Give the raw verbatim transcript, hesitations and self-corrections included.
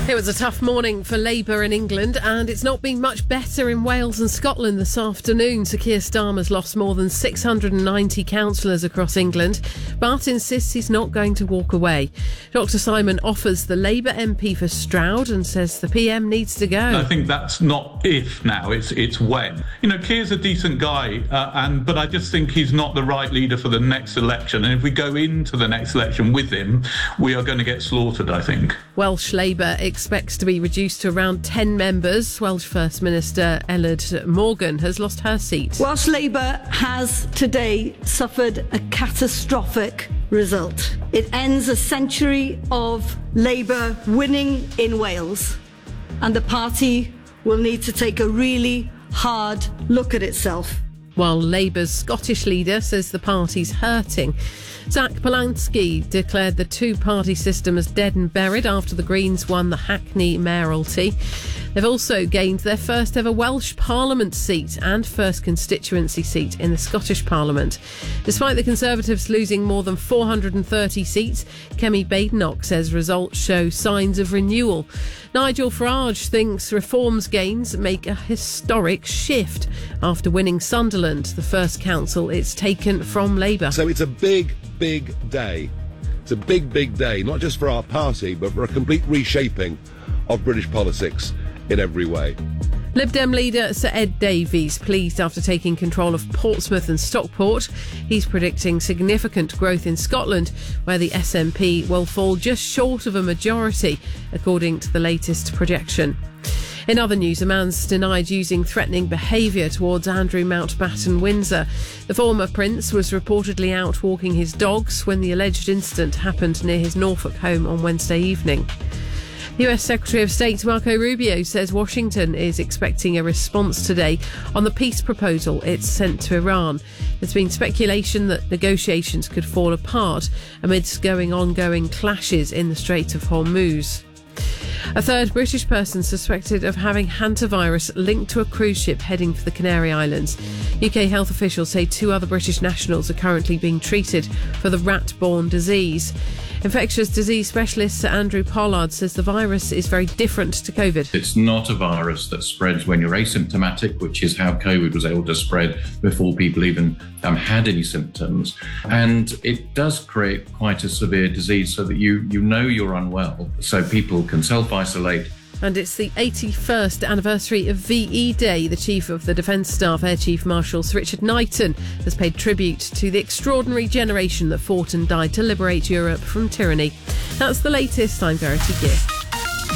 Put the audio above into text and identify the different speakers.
Speaker 1: It was a tough morning for Labour in England, and it's not been much better in Wales and Scotland this afternoon. Sir Keir Starmer's lost more than six hundred ninety councillors across England, but insists he's not going to walk away. Doctor Simon offers the Labour M P for Stroud and says the P M needs to go.
Speaker 2: I think that's not if now, it's it's when. You know, Keir's a decent guy, uh, and but I just think he's not the right leader for the next election. And if we go into the next election with him, we are going to get slaughtered, I think.
Speaker 1: Welsh Labour expects to be reduced to around ten members. Welsh First Minister Eluned Morgan has lost her seat.
Speaker 3: Welsh Labour has today suffered a catastrophic result. It ends a century of Labour winning in Wales, and the party will need to take a really hard look at itself.
Speaker 1: While Labour's Scottish leader says the party's hurting. Zach Polanski declared the two-party system as dead and buried after the Greens won the Hackney mayoralty. They've also gained their first ever Welsh Parliament seat and first constituency seat in the Scottish Parliament. Despite the Conservatives losing more than four hundred thirty seats, Kemi Badenoch says results show signs of renewal. Nigel Farage thinks reforms gains make a historic shift after winning Sunderland, the first council it's taken from Labour.
Speaker 4: So it's a big, big day. It's a big, big day, not just for our party, but for a complete reshaping of British politics in every way.
Speaker 1: Lib Dem leader Sir Ed Davies pleased after taking control of Portsmouth and Stockport. He's predicting significant growth in Scotland, where the S N P will fall just short of a majority, according to the latest projection. In other news, a man's denied using threatening behaviour towards Andrew Mountbatten Windsor. The former prince was reportedly out walking his dogs when the alleged incident happened near his Norfolk home on Wednesday evening. U S Secretary of State Marco Rubio says Washington is expecting a response today on the peace proposal it's sent to Iran. There's been speculation that negotiations could fall apart amidst going ongoing clashes in the Strait of Hormuz. A third British person suspected of having hantavirus linked to a cruise ship heading for the Canary Islands. U K health officials say two other British nationals are currently being treated for the rat-borne disease. Infectious disease specialist Sir Andrew Pollard says the virus is very different to COVID.
Speaker 5: It's not a virus that spreads when you're asymptomatic, which is how COVID was able to spread before people even um, had any symptoms. And it does create quite a severe disease so that you, you know you're unwell, so people can self-isolate.
Speaker 1: And it's the eighty-first anniversary of V E Day. The Chief of the Defence Staff, Air Chief Marshal Sir Richard Knighton, has paid tribute to the extraordinary generation that fought and died to liberate Europe from tyranny. That's the latest. I'm Verity Gill.